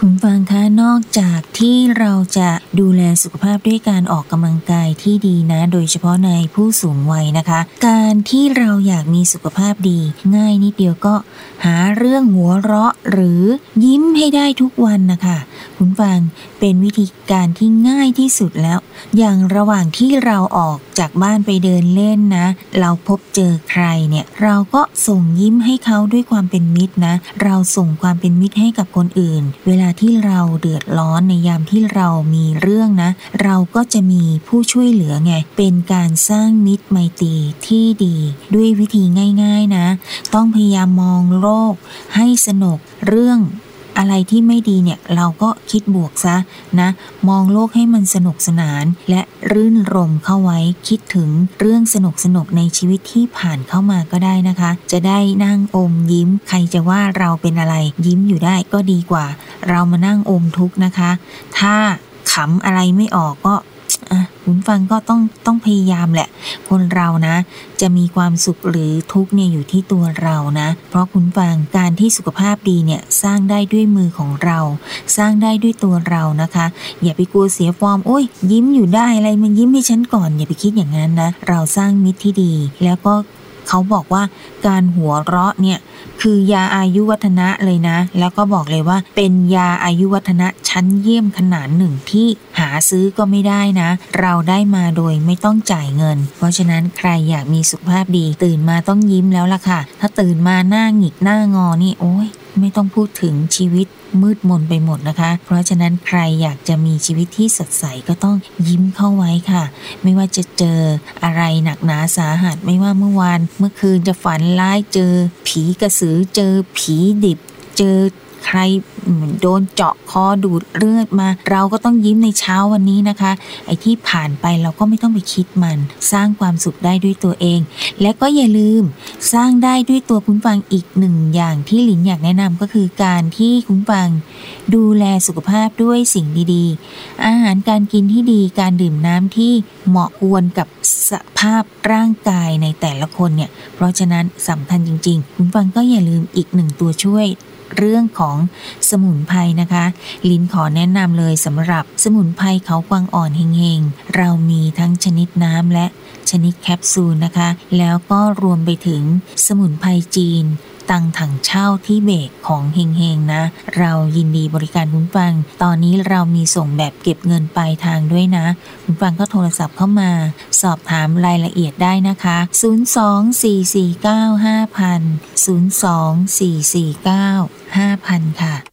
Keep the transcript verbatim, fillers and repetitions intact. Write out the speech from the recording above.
คุณฟังคะนอกจากที่เราจะดูแลสุขภาพด้วยการออกกำลังกายที่ดีนะโดยเฉพาะในผู้สูงวัยนะคะการที่เราอยากมีสุขภาพดีง่ายนิดเดียวก็หาเรื่องหัวเราะหรือยิ้มให้ได้ทุกวันนะคะคุณฟังเป็นวิธีการที่ง่ายที่สุดแล้วอย่างระหว่างที่เราออกจากบ้านไปเดินเล่นนะเราพบเจอใครเนี่ยเราก็ส่งยิ้มให้เขาด้วยความเป็นมิตรนะเราส่งความเป็นมิตรให้กับคนอื่นเวลาที่เราเดือดร้อนในยามที่เรามีเรื่องนะเราก็จะมีผู้ช่วยเหลือไงเป็นการสร้างมิตรไมตรีที่ดีด้วยวิธีง่ายๆนะต้องพยายามมองโลกให้สนุกเรื่องอะไรที่ไม่ดีเนี่ยเราก็คิดบวกซะนะมองโลกให้มันสนุกสนานและรื่นรมเข้าไว้คิดถึงเรื่องสนุกสนุกในชีวิตที่ผ่านเข้ามาก็ได้นะคะจะได้นั่งอมยิ้มใครจะว่าเราเป็นอะไรยิ้มอยู่ได้ก็ดีกว่าเรามานั่งอมทุกข์นะคะถ้าขำอะไรไม่ออกก็คุณฟังก็ต้องต้องพยายามแหละคนเรานะจะมีความสุขหรือทุกข์เนี่ยอยู่ที่ตัวเรานะเพราะคุณฟังการที่สุขภาพดีเนี่ยสร้างได้ด้วยมือของเราสร้างได้ด้วยตัวเรานะคะอย่าไปกลัวเสียฟอร์มโอ้ยยิ้มอยู่ได้อะไรมันยิ้มให้ฉันก่อนอย่าไปคิดอย่างนั้นนะเราสร้างมิตรที่ดีแล้วก็เขาบอกว่าการหัวเราะเนี่ยคือยาอายุวัฒนะเลยนะแล้วก็บอกเลยว่าเป็นยาอายุวัฒนะชั้นเยี่ยมขนาดหนึ่งที่หาซื้อก็ไม่ได้นะเราได้มาโดยไม่ต้องจ่ายเงินเพราะฉะนั้นใครอยากมีสุขภาพดีตื่นมาต้องยิ้มแล้วล่ะค่ะถ้าตื่นมาหน้าหงิกหน้างอนี่โอ้ยไม่ต้องพูดถึงชีวิตมืดมนไปหมดนะคะเพราะฉะนั้นใครอยากจะมีชีวิตที่สดใสก็ต้องยิ้มเข้าไว้ค่ะไม่ว่าจะเจออะไรหนักหนาสาหัสไม่ว่าเมื่อวานเมื่อคืนจะฝันร้ายเจอผีกระสือเจอผีดิบเจอใครโดนเจาะคอดูดเลือดมาเราก็ต้องยิ้มในเช้าวันนี้นะคะไอ้ที่ผ่านไปเราก็ไม่ต้องไปคิดมันสร้างความสุขได้ด้วยตัวเองและก็อย่าลืมสร้างได้ด้วยตัวคุณฟังอีกหนึ่งอย่างที่หลินอยากแนะนำก็คือการที่คุณฟังดูแลสุขภาพด้วยสิ่งดีๆอาหารการกินที่ดีการดื่มน้ำที่เหมาะควรกับสภาพร่างกายในแต่ละคนเนี่ยเพราะฉะนั้นสำคัญจริงๆคุณฟังก็อย่าลืมอีกหนึ่งตัวช่วยเรื่องของสมุนไพรนะคะลิ้นขอแนะนำเลยสำหรับสมุนไพรเขากวางอ่อนเฮงๆเรามีทั้งชนิดน้ำและชนิดแคปซูลนะคะแล้วก็รวมไปถึงสมุนไพรจีนตังถังเช่าที่เบกของเฮงๆนะเรายินดีบริการคุณฟังตอนนี้เรามีส่งแบบเก็บเงินปลายทางด้วยนะคุณฟังก็โทรศัพท์เข้ามาสอบถามรายละเอียดได้นะคะศูนย์ สอง สี่ สี่ เก้า ห้า ศูนย์ ศูนย์ ศูนย์ สอง สี่ สี่ เก้า ห้า ศูนย์ ศูนย์ค่ะ